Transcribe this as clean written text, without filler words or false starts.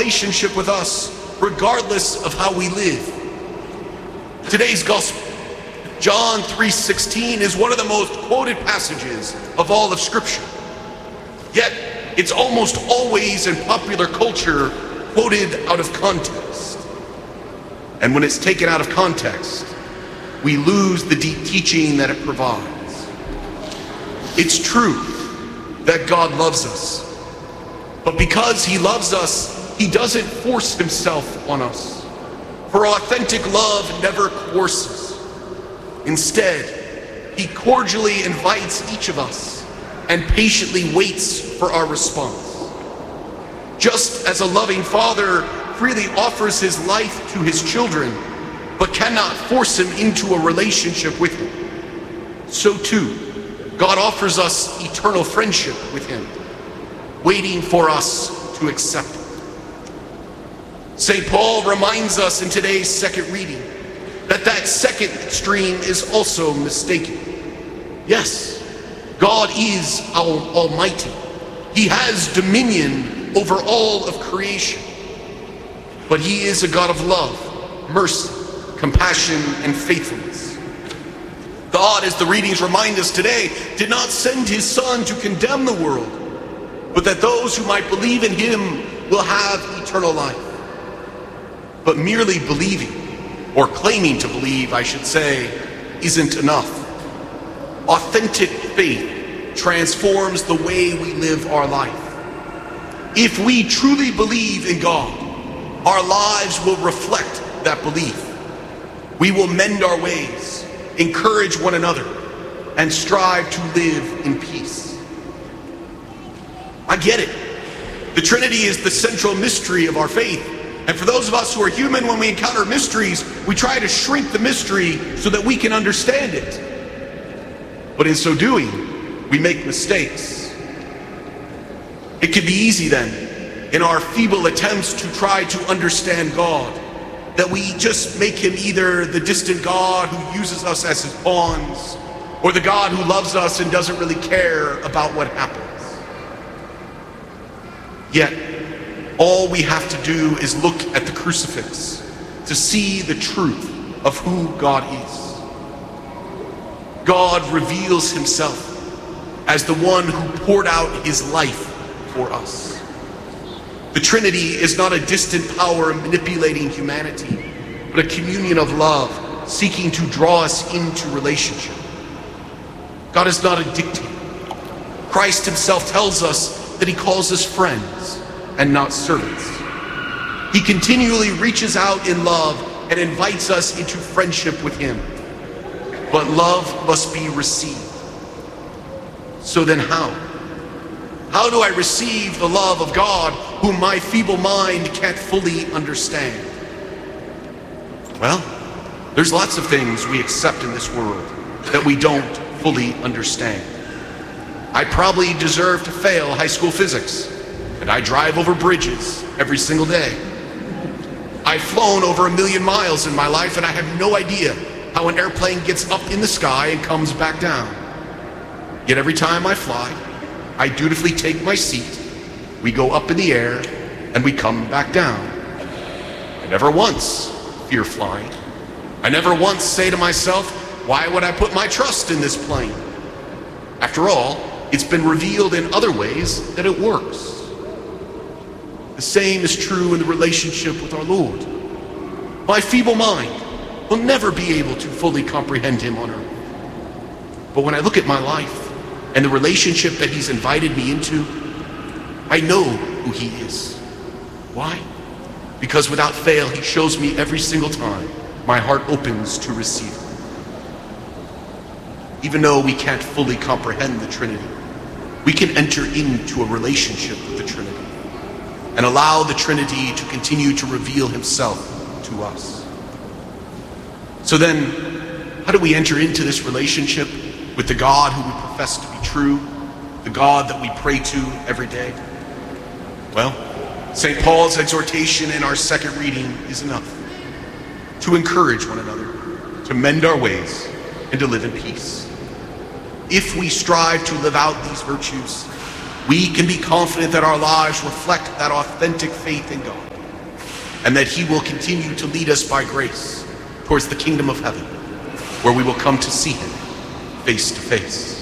relationship with us regardless of how we live. Today's gospel, John 3:16, is one of the most quoted passages of all of Scripture. Yet, it's almost always in popular culture quoted out of context. And when it's taken out of context, we lose the deep teaching that it provides. It's true that God loves us, but because he loves us, he doesn't force himself on us. For authentic love never coerces. Instead, he cordially invites each of us and patiently waits for our response. Just as a loving father freely offers his life to his children, but cannot force him into a relationship with him, so too, God offers us eternal friendship with him, waiting for us to accept it. St. Paul reminds us in today's second reading that second extreme is also mistaken. Yes, God is our Almighty. He has dominion over all of creation. But he is a God of love, mercy, compassion, and faithfulness. God, as the readings remind us today, did not send his Son to condemn the world, but that those who might believe in him will have eternal life. But merely believing, or claiming to believe, I should say, isn't enough. Authentic faith transforms the way we live our life. If we truly believe in God, our lives will reflect that belief. We will mend our ways, encourage one another, and strive to live in peace. I get it. The Trinity is the central mystery of our faith. And for those of us who are human, when we encounter mysteries, we try to shrink the mystery so that we can understand it. But in so doing, we make mistakes. It can be easy then, in our feeble attempts to try to understand God, that we just make him either the distant God who uses us as his pawns, or the God who loves us and doesn't really care about what happens. Yet, all we have to do is look at the crucifix to see the truth of who God is. God reveals himself as the one who poured out his life for us. The Trinity is not a distant power manipulating humanity, but a communion of love seeking to draw us into relationship. God is not a dictator. Christ himself tells us that he calls us friends and not servants. He continually reaches out in love and invites us into friendship with him. But love must be received. So then how? How do I receive the love of God whom my feeble mind can't fully understand? Well, there's lots of things we accept in this world that we don't fully understand. I probably deserve to fail high school physics, and I drive over bridges every single day. I've flown over 1 million miles in my life, and I have no idea how an airplane gets up in the sky and comes back down. Yet every time I fly, I dutifully take my seat, we go up in the air, and we come back down. I never once fear flying. I never once say to myself, why would I put my trust in this plane? After all, it's been revealed in other ways that it works. The same is true in the relationship with our Lord. My feeble mind will never be able to fully comprehend him on earth. But when I look at my life and the relationship that he's invited me into, I know who he is. Why? Because without fail, he shows me every single time my heart opens to receive him. Even though we can't fully comprehend the Trinity, we can enter into a relationship with the Trinity and allow the Trinity to continue to reveal himself to us. So then, how do we enter into this relationship with the God who we profess to be true, the God that we pray to every day? Well, St. Paul's exhortation in our second reading is enough: to encourage one another, to mend our ways, and to live in peace. If we strive to live out these virtues, we can be confident that our lives reflect that authentic faith in God. and that he will continue to lead us by grace towards the kingdom of heaven, where we will come to see him face to face.